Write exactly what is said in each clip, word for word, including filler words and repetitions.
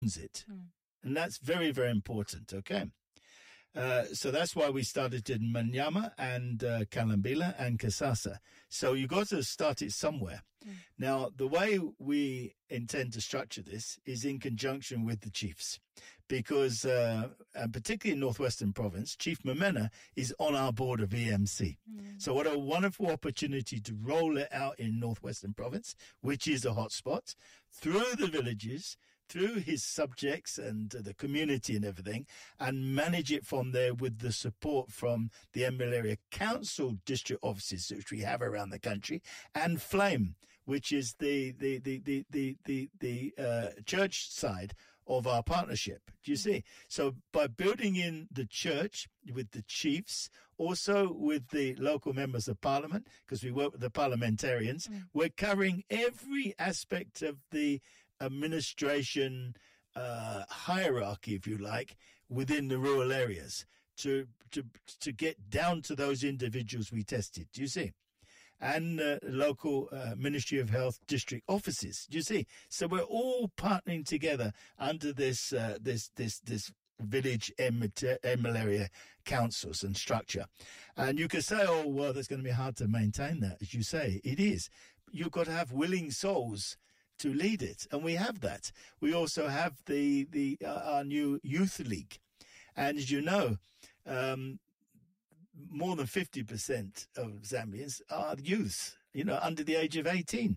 it. Mm. And that's very, very important, okay? Uh, so that's why we started in Manyama and uh, Kalambila and Kasasa. So you got to start it somewhere. Mm. Now, the way we intend to structure this is in conjunction with the chiefs, because uh, and particularly in Northwestern Province, Chief Mamena is on our board of E M C. Mm. So what a wonderful opportunity to roll it out in Northwestern Province, which is a hotspot, through the villages, through his subjects and uh, the community and everything, and manage it from there with the support from the Malaria Council district offices, which we have around the country, and Flame, which is the the the the the the, the uh, church side of our partnership. Do you see? So by building in the church with the chiefs, also with the local members of parliament, because we work with the parliamentarians, mm. we're covering every aspect of the administration uh, hierarchy, if you like, within the rural areas to to to get down to those individuals we tested. Do you see? And uh, local uh, Ministry of Health district offices. Do you see? So we're all partnering together under this uh, this this this village and malaria councils and structure. And you could say, oh, well, that's going to be hard to maintain that. As you say, it is. You've got to have willing souls to lead it, and we have that. We also have the the uh, our new youth league, and as you know, um, more than fifty percent of Zambians are youths, you know, under the age of eighteen.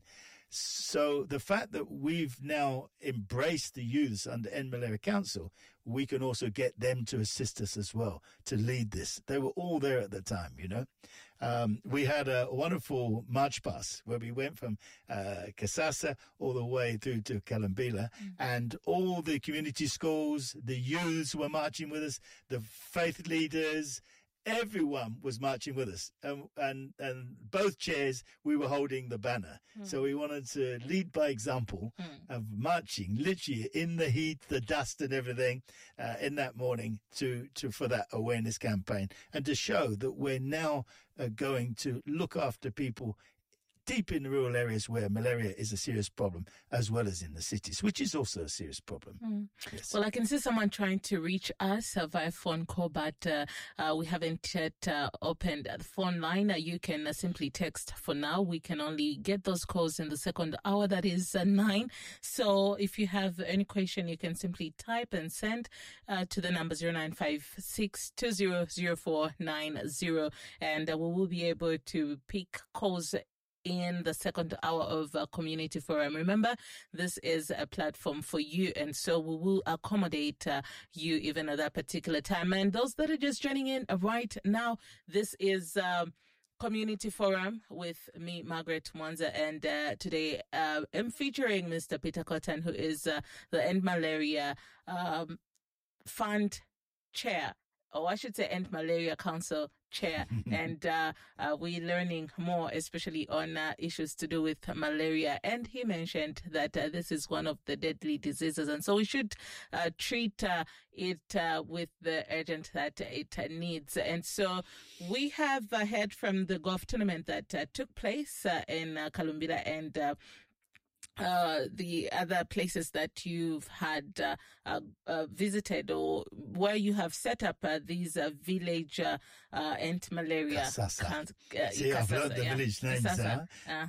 So the fact that we've now embraced the youths under N Malaria Council, we can also get them to assist us as well to lead this. They were all there at the time, you know. Um, we had a wonderful march pass where we went from uh, Kasasa all the way through to Kalambila, mm-hmm. and all the community schools, the youths were marching with us, the faith leaders. Everyone was marching with us, and and, and both chairs we were holding the banner. Mm. So we wanted to lead by example mm. of marching, literally in the heat, the dust, and everything, uh, in that morning to to for that awareness campaign, and to show that we're now uh, going to look after people deep in the rural areas where malaria is a serious problem, as well as in the cities, which is also a serious problem. Mm. Yes. Well, I can see someone trying to reach us uh, via phone call, but uh, uh, we haven't yet uh, opened the phone line. Uh, you can uh, simply text for now. We can only get those calls in the second hour, that is uh, nine. So if you have any question, you can simply type and send uh, to the number zero nine five six two zero zero four nine zero, and uh, we will be able to pick calls in the second hour of uh, Community Forum. Remember, this is a platform for you, and so we will accommodate uh, you even at that particular time. And those that are just joining in right now, this is um, Community Forum with me, Margaret Mwanza, and uh, today uh, I'm featuring Mister Peter Cotton, who is uh, the End Malaria um, Fund Chair, or I should say End Malaria Council Chair, and uh, uh, we're learning more, especially on uh, issues to do with malaria. And he mentioned that uh, this is one of the deadly diseases, and so we should uh, treat uh, it uh, with the urgent that it uh, needs. And so we have uh, heard from the golf tournament that uh, took place uh, in uh, Kalumbila and uh, Uh, the other places that you've had uh, uh, uh, visited, or where you have set up uh, these uh, village uh, uh, anti-malaria. Kasasa. Can- uh, See, Kasasa, I've learned the yeah. village names. Huh?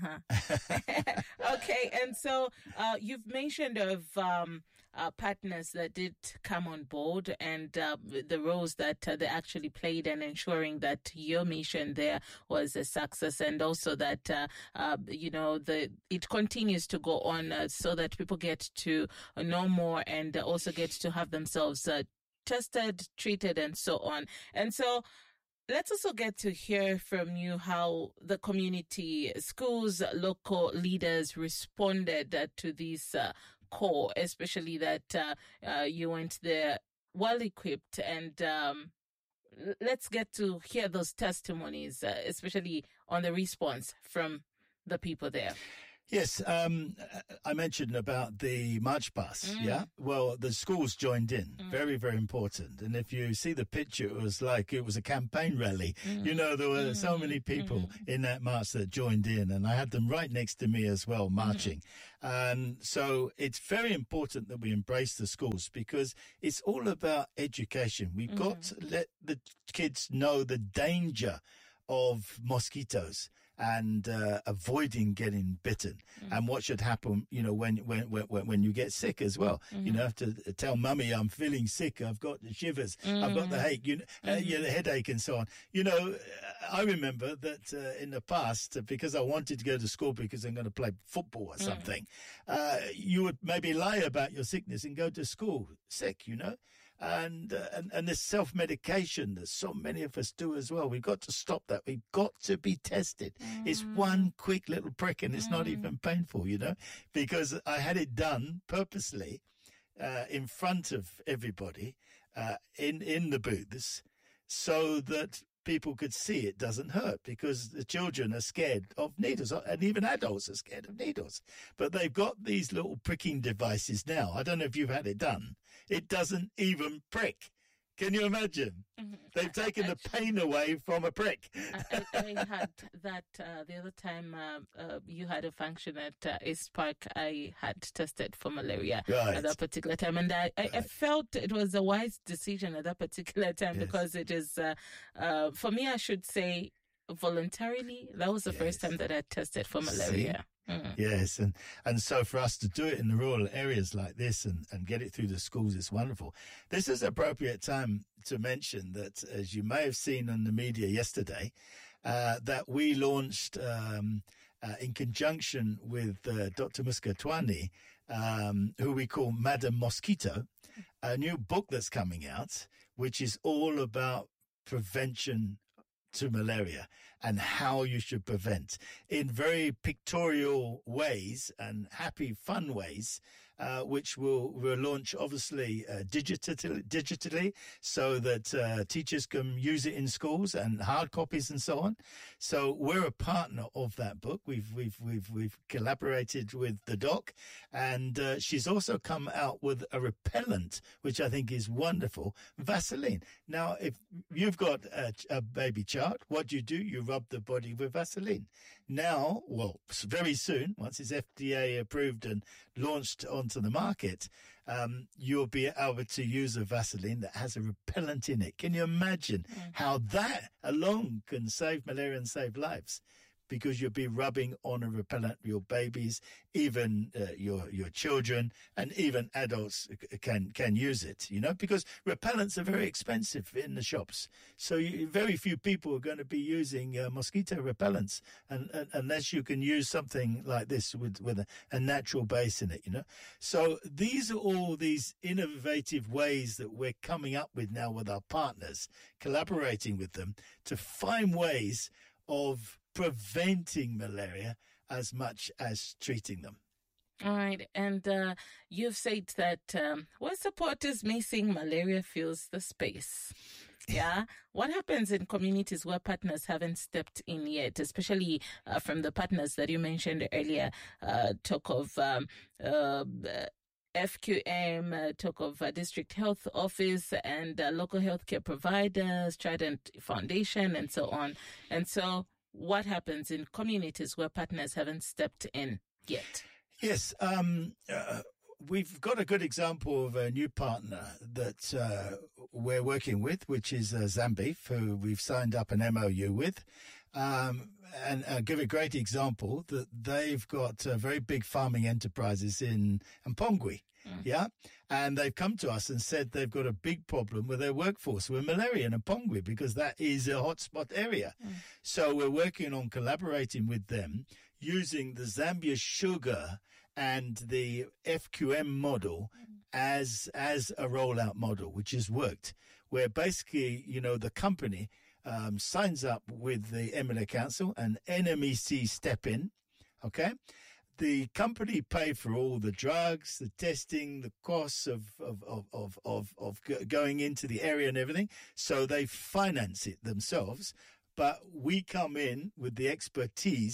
Uh-huh. Okay, and so uh, you've mentioned of um, uh, partners that did come on board, and uh, the roles that uh, they actually played in ensuring that your mission there was a success, and also that uh, uh, you know the it continues to go on uh, so that people get to uh, know more, and uh, also get to have themselves uh, tested, treated, and so on. And so let's also get to hear from you how the community, schools, local leaders responded uh, to this uh, call, especially that uh, uh, you went there well equipped, and um, let's get to hear those testimonies, uh, especially on the response from the people there. Yes, um, I mentioned about the march past, Mm. yeah? Well, the schools joined in. Mm. Very, very important. And if you see the picture, it was like it was a campaign rally. Mm. You know, there were so many people Mm. in that march that joined in, and I had them right next to me as well, marching. And so it's very important that we embrace the schools because it's all about education. We've got to let the kids know the danger of mosquitoes and uh, avoiding getting bitten, and what should happen, you know, when when when when you get sick as well. You know, have to tell mummy I'm feeling sick, I've got the shivers, I've got the headache, you know, uh, yeah, the headache and so on. You know, I remember that uh, in the past, because I wanted to go to school because I'm going to play football or something, uh, you would maybe lie about your sickness and go to school sick, you know. And, uh, and and this self-medication that so many of us do as well. We've got to stop that. We've got to be tested. Mm. It's one quick little prick and it's mm. not even painful, you know, because I had it done purposely uh, in front of everybody uh, in, in the booths so that people could see it doesn't hurt, because the children are scared of needles, and even adults are scared of needles. But they've got these little pricking devices now. I don't know if you've had it done. It doesn't even prick. Can you imagine? Mm-hmm. They've taken the pain away from a prick. I, I, I had that uh, the other time uh, uh, you had a function at uh, East Park. I had tested for malaria right. at that particular time. And I, I, right. I felt it was a wise decision at that particular time yes. because it is, uh, uh, for me, I should say, voluntarily. That was the yes. first time that I tested for malaria. See? Mm. Yes, and, and so for us to do it in the rural areas like this and, and get it through the schools is wonderful. This is appropriate time to mention that, as you may have seen on the media yesterday, uh, that we launched um, uh, in conjunction with uh, Doctor Muskatwani, um, who we call Madam Mosquito, a new book that's coming out, which is all about prevention to malaria and how you should prevent in very pictorial ways and happy, fun ways, uh, which will, will launch obviously uh, digitally, digitally so that uh, teachers can use it in schools and hard copies and so on. So we're a partner of that book. We've we've we've we've collaborated with the doc, and uh, she's also come out with a repellent, which I think is wonderful, Vaseline. Now, if you've got a, a baby child, what do you do? You rub the body with Vaseline. Now, well, very soon, once it's F D A approved and launched onto the market, um, you'll be able to use a Vaseline that has a repellent in it. Can you imagine mm. how that alone can save malaria and save lives? Because you'll be rubbing on a repellent. Your babies, even uh, your your children, and even adults can can use it. You know, because repellents are very expensive in the shops. So you, very few people are going to be using uh, mosquito repellents, and, and unless you can use something like this with with a, a natural base in it. You know, so these are all these innovative ways that we're coming up with now with our partners, collaborating with them to find ways of preventing malaria as much as treating them. All right. And uh, you've said that um, when support is missing, malaria fills the space. Yeah. What happens in communities where partners haven't stepped in yet, especially uh, from the partners that you mentioned earlier, uh, talk of um, uh, F Q M, uh, talk of uh, District Health Office and uh, local healthcare providers, Trident Foundation, and so on. And so what happens in communities where partners haven't stepped in yet? Yes, um, uh, we've got a good example of a new partner that uh, we're working with, which is uh, Zambif, who we've signed up an M O U with. Um, and I'll give a great example that they've got uh, very big farming enterprises in Mpongwe. Mm. Yeah. And they've come to us and said they've got a big problem with their workforce with malaria in Mpongwe because that is a hotspot area. Mm. So we're working on collaborating with them using the Zambia Sugar and the F Q M model mm. as, as a rollout model, which has worked, where basically, you know, the company um, signs up with the Emila Council and N M E C step in. Okay. The company pay for all the drugs, the testing, the costs of, of, of, of, of, of going into the area and everything. So they finance it themselves. But we come in with the expertise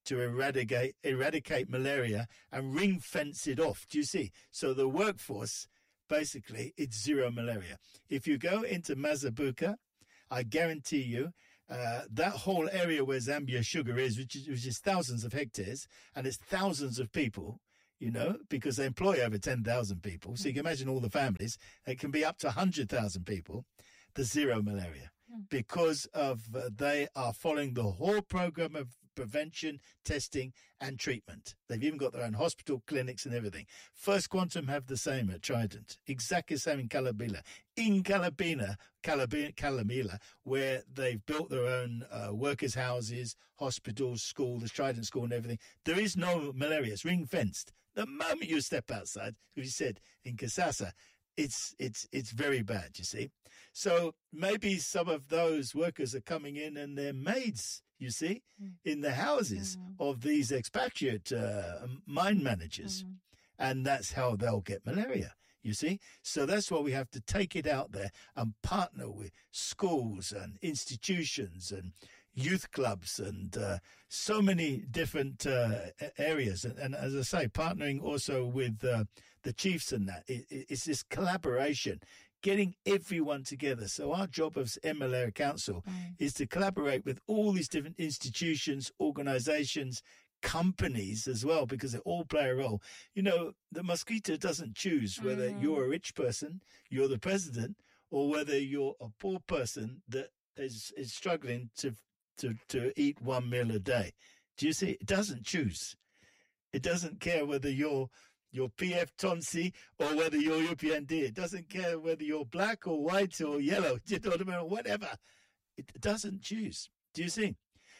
to eradicate eradicate malaria and ring fence it off. Do you see? So the workforce, basically, it's zero malaria. If you go into Mazabuka, I guarantee you, uh, that whole area where Zambia Sugar is, which is, which is thousands of hectares, and it's thousands of people, you know, because they employ over ten thousand people. So you can imagine all the families. It can be up to one hundred thousand people. There's zero malaria because of uh, they are following the whole program of prevention, testing, and treatment. They've even got their own hospital, clinics, and everything. First Quantum have the same at Trident. Exactly the same in Calabila. In Calabina, Calabina, Calamila, where they've built their own uh, workers' houses, hospitals, school, the Trident school and everything. There is no malaria. It's ring-fenced. The moment you step outside, as you said, in Kasasa, it's it's it's very bad, you see. So maybe some of those workers are coming in and they're maids, you see, mm. in the houses mm. of these expatriate uh, mine managers. Mm. And that's how they'll get malaria, you see. So that's why we have to take it out there and partner with schools and institutions and youth clubs and uh, so many different uh, areas. And, and as I say, partnering also with uh, the chiefs and that. It, it's this collaboration, getting everyone together. So our job as Malaria Council mm. is to collaborate with all these different institutions, organizations, companies as well, because they all play a role. You know, the mosquito doesn't choose whether mm. you're a rich person, you're the president, or whether you're a poor person that is, is struggling to To, to eat one meal a day. Do you see? It doesn't choose. It doesn't care whether you're, you're P F Tonsi or whether you're U P N D. It doesn't care whether you're black or white or yellow, do you know what I mean? Whatever. It doesn't choose. Do you see?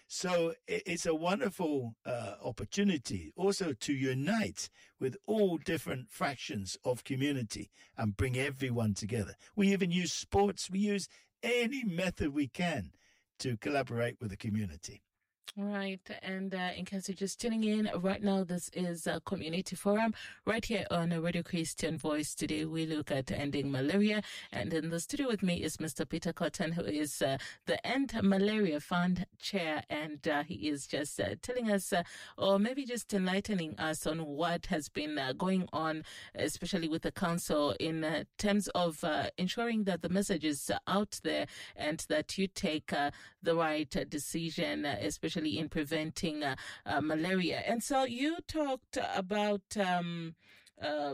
So it's a wonderful uh, opportunity also to unite with all different fractions of community and bring everyone together. We even use sports. We use any method we can to collaborate with the community. Right. And uh, in case you're just tuning in right now, this is a community forum right here on Radio Christian Voice. Today we look at ending malaria. And in the studio with me is Mister Peter Cotton, who is uh, the End Malaria Fund chair. And uh, he is just uh, telling us, uh, or maybe just enlightening us on what has been uh, going on, especially with the council in uh, terms of uh, ensuring that the message is out there and that you take uh, the right uh, decision, uh, especially in preventing uh, uh, malaria. And so you talked about um, uh,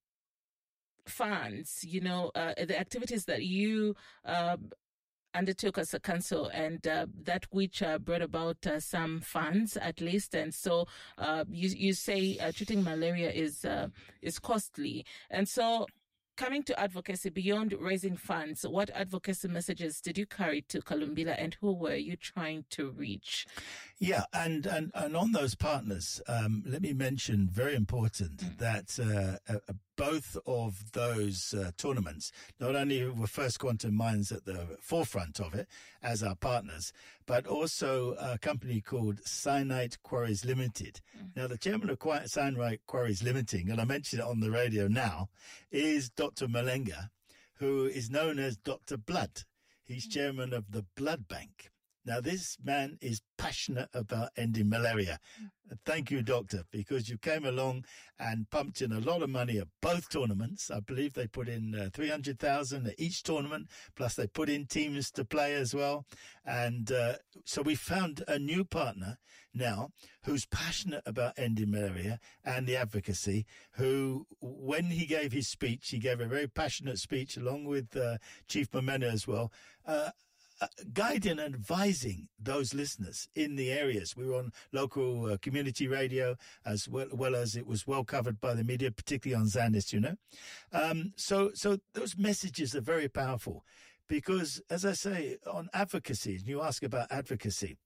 funds, you know, uh, the activities that you uh, undertook as a council, and uh, that which uh, brought about uh, some funds at least. And so uh, you you say uh, treating malaria is uh, is costly. And so coming to advocacy, beyond raising funds, what advocacy messages did you carry to Kalumbila and who were you trying to reach? Yeah, and, and, and on those partners, um, let me mention, very important, mm. that uh, uh, both of those uh, tournaments, not only were First Quantum Mines at the forefront of it as our partners, but also a company called Cyanide Quarries Limited. Mm. Now, the chairman of Cyanide Quarries Limited, and I mentioned it on the radio now, is Doctor Malenga, who is known as Doctor Blood. He's mm. chairman of the Blood Bank. Now, this man is passionate about ending malaria. Thank you, Doctor, because you came along and pumped in a lot of money at both tournaments. I believe they put in uh, three hundred thousand dollars at each tournament, plus they put in teams to play as well. And uh, so we found a new partner now who's passionate about ending malaria and the advocacy, who, when he gave his speech, he gave a very passionate speech along with uh, Chief Momena as well, uh, Uh, guiding and advising those listeners in the areas. We were on local uh, community radio as well, well as it was well covered by the media, particularly on Zandis, you know. Um, so, so those messages are very powerful because, as I say, on advocacy, you ask about advocacy,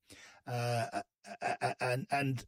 uh, and, and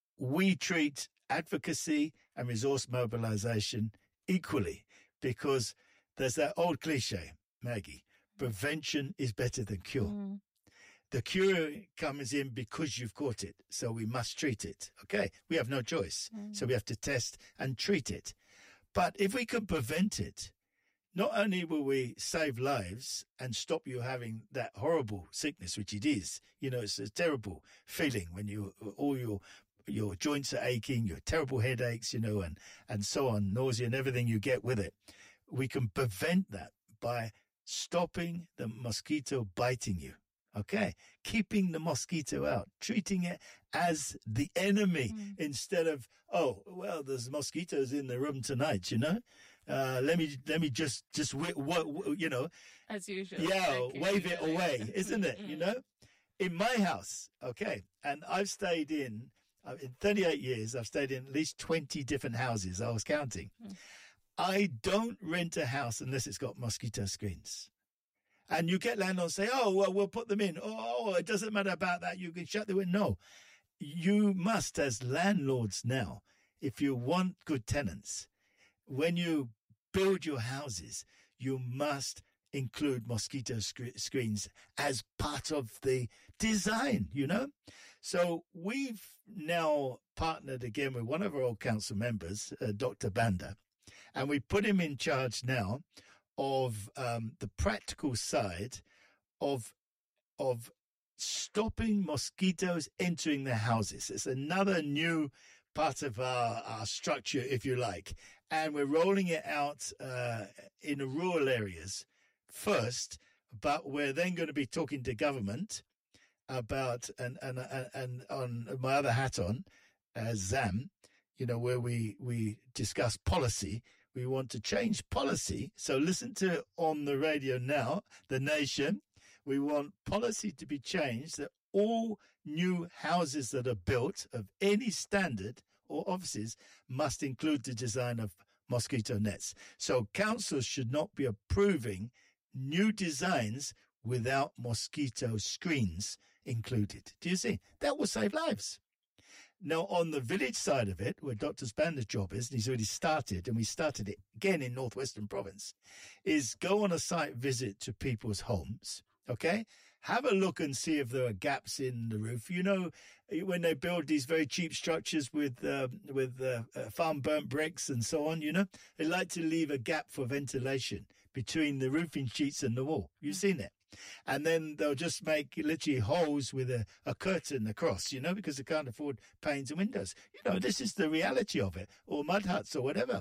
we treat advocacy and resource mobilization equally because there's that old cliche, Maggie, prevention is better than cure. Mm. The cure comes in because you've caught it, so we must treat it. Okay, we have no choice, mm. so we have to test and treat it. But if we can prevent it, not only will we save lives and stop you having that horrible sickness, which it is. You know, it's a terrible feeling when you all your your joints are aching, your terrible headaches, you know, and, and so on, nausea and everything you get with it. We can prevent that by stopping the mosquito biting you. Okay, keeping the mosquito out, treating it as the enemy mm. instead of, oh, well, there's mosquitoes in the room tonight, you know. Uh, let me let me just just what you know, as usual. Yeah, wave it away, isn't it? You know, in my house, okay, and I've stayed in uh, in thirty-eight years. I've stayed in at least twenty different houses. I was counting. Mm. I don't rent a house unless it's got mosquito screens. And you get landlords say, oh, well, we'll put them in. Oh, it doesn't matter about that. You can shut the window. No, you must, as landlords now, if you want good tenants, when you build your houses, you must include mosquito sc- screens as part of the design, you know? So we've now partnered again with one of our old council members, uh, Doctor Banda, and we put him in charge now of um, the practical side of of stopping mosquitoes entering the houses. It's another new part of our, our structure, if you like. And we're rolling it out uh, in the rural areas first, but we're then going to be talking to government about, and and and, and on my other hat on, as ZAM, you know, where we, we discuss policy. We want to change policy. So listen to on the radio now, The Nation. We want policy to be changed that all new houses that are built of any standard or offices must include the design of mosquito nets. So councils should not be approving new designs without mosquito screens included. Do you see? That will save lives. Now, on the village side of it, where Doctor Banda's job is, and he's already started, and we started it again in Northwestern Province, is go on a site visit to people's homes, okay? Have a look and see if there are gaps in the roof. You know, when they build these very cheap structures with uh, with uh, uh, farm burnt bricks and so on, you know, they like to leave a gap for ventilation between the roofing sheets and the wall. You've seen it. And then they'll just make literally holes with a, a curtain across, you know, because they can't afford panes and windows. You know, this is the reality of it, or mud huts or whatever.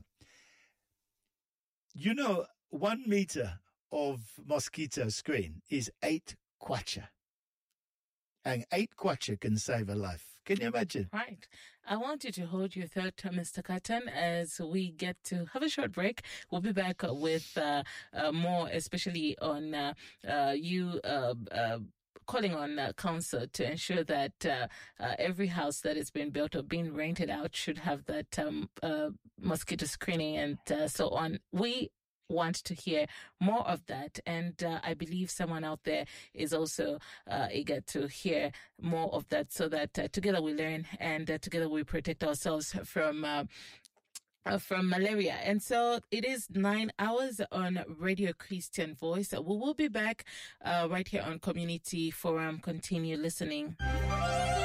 You know, one meter of mosquito screen is eight kwacha. And eight kwacha can save a life. Can you imagine? Right. I want you to hold your thought, Mister Cotton, as we get to have a short break. We'll be back with uh, uh, more, especially on uh, uh, you uh, uh, calling on uh, council to ensure that uh, uh, every house that is being built or being rented out should have that um, uh, mosquito screening and uh, so on. We want to hear more of that, and uh, I believe someone out there is also uh, eager to hear more of that, so that uh, together we learn and uh, together we protect ourselves from uh, uh, from malaria. And so it is nine hours on Radio Christian Voice. We will be back uh, right here on Community Forum. Continue listening.